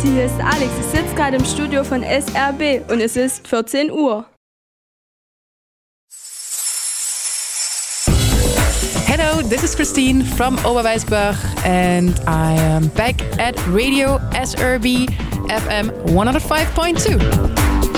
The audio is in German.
Leute, hier ist Alex. Ich sitze gerade im Studio von SRB und es ist 14 Uhr. Hello, this is Christine from Oberweisbach and I am back at Radio SRB FM 105.2.